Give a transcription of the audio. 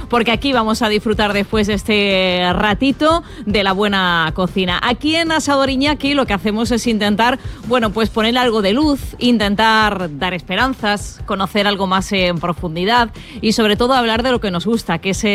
porque aquí vamos a disfrutar después de este ratito de la buena cocina. Aquí en Asador Iñaki lo que hacemos es intentar, bueno, pues poner algo de luz, intentar dar esperanzas, conocer algo más en profundidad y sobre todo hablar de lo que nos gusta, que es